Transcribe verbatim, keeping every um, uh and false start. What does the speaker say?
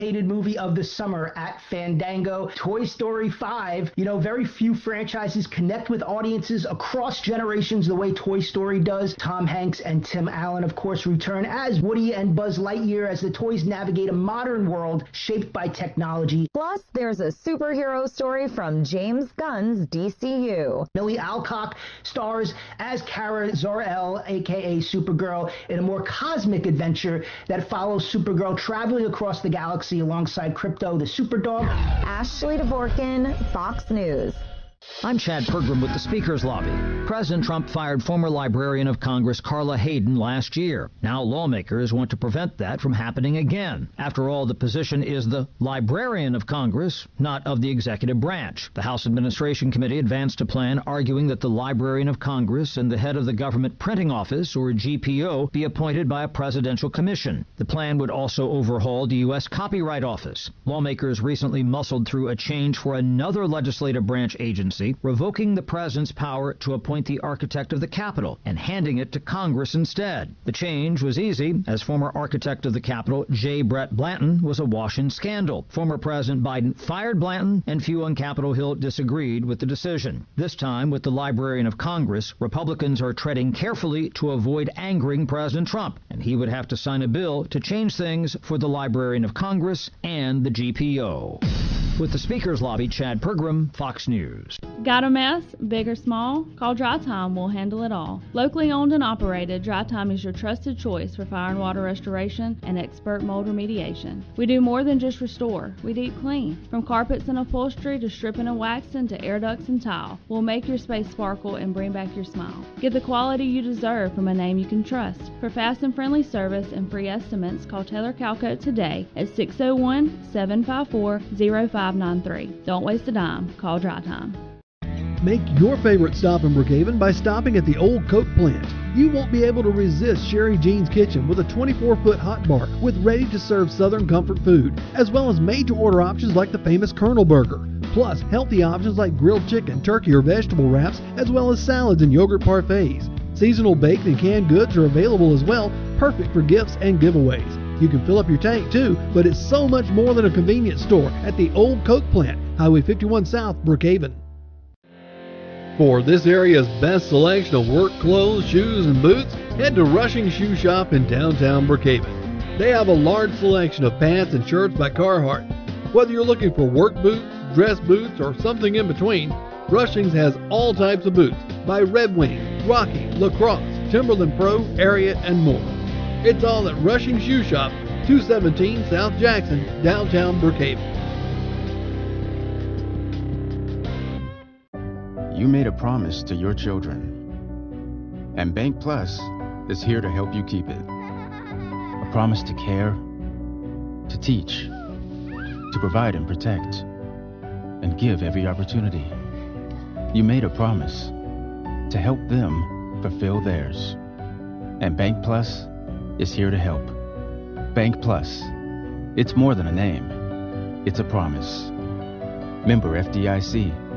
Hated movie of the summer at Fandango. Toy Story five. You know, very few franchises connect with audiences across generations the way Toy Story does. Tom Hanks and Tim Allen, of course, return as Woody and Buzz Lightyear as the toys navigate a modern world shaped by technology. Plus, there's a superhero story from James Gunn's D C U. Millie Alcock stars as Kara Zor-El, aka Supergirl, in a more cosmic adventure that follows Supergirl traveling across the galaxy alongside Crypto the Superdog. Ashley Dvorkin, Fox News. I'm Chad Pergram with the Speaker's Lobby. President Trump fired former Librarian of Congress Carla Hayden last year. Now lawmakers want to prevent that from happening again. After all, the position is the Librarian of Congress, not of the executive branch. The House Administration Committee advanced a plan arguing that the Librarian of Congress and the head of the Government Printing Office, or G P O, be appointed by a presidential commission. The plan would also overhaul the U S Copyright Office. Lawmakers recently muscled through a change for another legislative branch agency, revoking the president's power to appoint the architect of the Capitol and handing it to Congress instead. The change was easy, as former architect of the Capitol, J. Brett Blanton, was awash in scandal. Former President Biden fired Blanton, and few on Capitol Hill disagreed with the decision. This time, with the Librarian of Congress, Republicans are treading carefully to avoid angering President Trump, and he would have to sign a bill to change things for the Librarian of Congress and the G P O. With the Speaker's Lobby, Chad Pergram, Fox News. Got a mess, big or small? Call Dry Time, we'll handle it all. Locally owned and operated, Dry Time is your trusted choice for fire and water restoration and expert mold remediation. We do more than just restore, we deep clean. From carpets and upholstery to stripping and waxing to air ducts and tile, we'll make your space sparkle and bring back your smile. Get the quality you deserve from a name you can trust. For fast and friendly service and free estimates, call Taylor Calcoat today at six oh one, seven five four, oh five nine three. Don't waste a dime, call Dry Time. Make your favorite stop in Brookhaven by stopping at the Old Coke Plant. You won't be able to resist Sherry Jean's Kitchen with a twenty-four foot hot bar with ready-to-serve Southern comfort food, as well as made-to-order options like the famous Colonel Burger, plus healthy options like grilled chicken, turkey, or vegetable wraps, as well as salads and yogurt parfaits. Seasonal baked and canned goods are available as well, perfect for gifts and giveaways. You can fill up your tank too, but it's so much more than a convenience store at the Old Coke Plant, Highway fifty-one South, Brookhaven. For this area's best selection of work clothes, shoes, and boots, head to Rushing Shoe Shop in downtown Brookhaven. They have a large selection of pants and shirts by Carhartt. Whether you're looking for work boots, dress boots, or something in between, Rushing's has all types of boots by Red Wing, Rocky, Lacrosse, Timberland Pro, Ariat, and more. It's all at Rushing Shoe Shop, two seventeen South Jackson, downtown Brookhaven. You made a promise to your children, and Bank Plus is here to help you keep it. A promise to care, to teach, to provide and protect, and give every opportunity. You made a promise to help them fulfill theirs, and Bank Plus is here to help. Bank Plus, it's more than a name, it's a promise. Member F D I C.